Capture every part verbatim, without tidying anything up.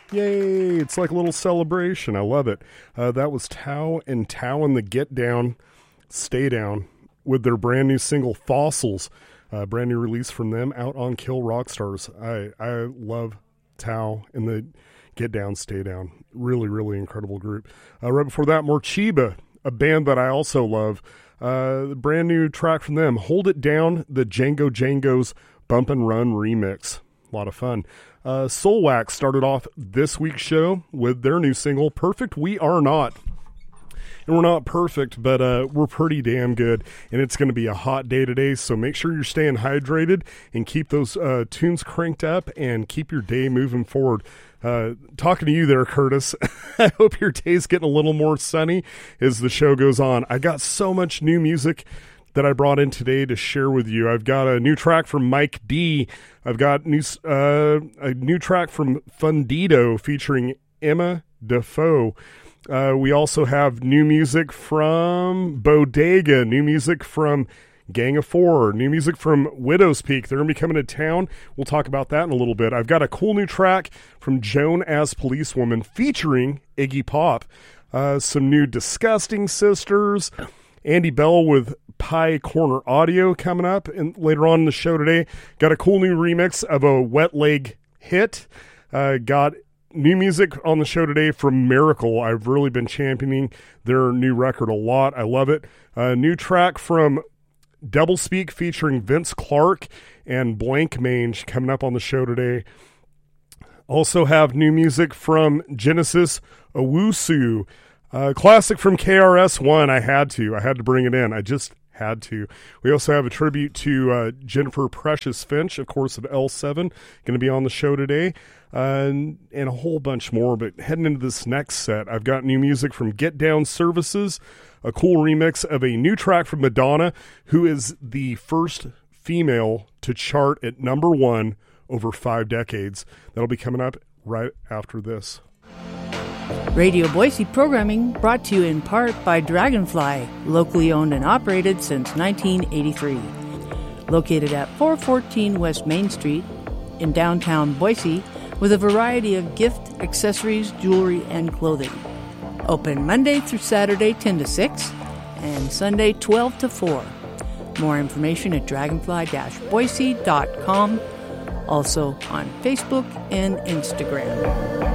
Yay! It's like a little celebration. I love it. Uh, that was Tao and Tao and the Get Down, Stay Down, with their brand new single Fossils. Uh, brand new release from them out on Kill Rock Stars. I, I love Tao and the Get Down, Stay Down. Really, really incredible group. Uh, right before that, Morcheeba, a band that I also love. Uh, the brand new track from them, Hold It Down, the Django Django's Bump and Run remix. A lot of fun. Uh, Soulwax started off this week's show with their new single, Perfect We Are Not. And we're not perfect, but uh, we're pretty damn good. And it's going to be a hot day today, so make sure you're staying hydrated and keep those uh, tunes cranked up and keep your day moving forward. Uh, talking to you there, Curtis. I hope your day's getting a little more sunny as the show goes on. I got so much new music that I brought in today to share with you. I've got a new track from Mike D. I've got new, uh, a new track from Fundido featuring Emma Defoe. Uh, we also have new music from Bodega, new music from Gang of Four, new music from Widow's Peak. They're going to be coming to town. We'll talk about that in a little bit. I've got a cool new track from Joan as Policewoman featuring Iggy Pop. Uh, some new Disgusting Sisters. Andy Bell with Pie Corner Audio coming up. And later on in the show today, got a cool new remix of a Wet Leg hit. Uh, got new music on the show today from Miracle. I've really been championing their new record a lot. I love it. A new track from Doublespeak featuring Vince Clarke and Blank Mange coming up on the show today. Also have new music from Genesis Owusu. Uh, classic from K R S One. I had to. I had to bring it in. I just had to. We also have a tribute to uh, Jennifer Precious Finch, of course, of L seven. Going to be on the show today. Uh, and, and a whole bunch more. But heading into this next set, I've got new music from Get Down Services, a cool remix of a new track from Madonna, who is the first female to chart at number one over five decades. That'll be coming up right after this. Radio Boise programming brought to you in part by Dragonfly, locally owned and operated since nineteen eighty-three. Located at four fourteen West Main Street in downtown Boise, with a variety of gift, accessories, jewelry, and clothing. Open Monday through Saturday ten to six and Sunday twelve to four. More information at dragonfly dash boise dot com. Also on Facebook and Instagram.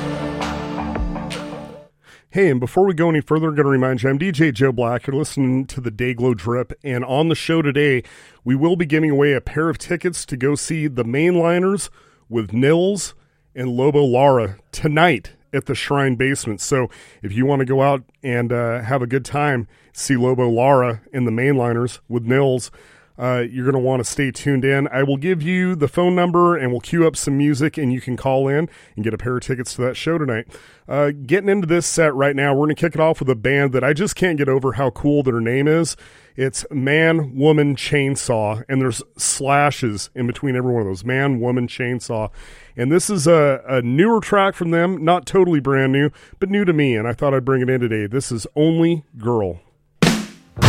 Hey, and before we go any further, I'm going to remind you, I'm D J Joe Black. You're listening to the Dayglow Drip, and on the show today, we will be giving away a pair of tickets to go see the Mainliners with Nils and Lobo Lara tonight at the Shrine Basement. So if you want to go out and uh, have a good time, see Lobo Lara and the Mainliners with Nils, uh, you're going to want to stay tuned in. I will give you the phone number and we'll queue up some music and you can call in and get a pair of tickets to that show tonight. Uh, getting into this set right now, we're going to kick it off with a band that I just can't get over how cool their name is. It's Man, Woman, Chainsaw, and there's slashes in between every one of those. Man, Woman, Chainsaw. And this is a, a newer track from them, not totally brand new, but new to me, and I thought I'd bring it in today. This is Only Girl.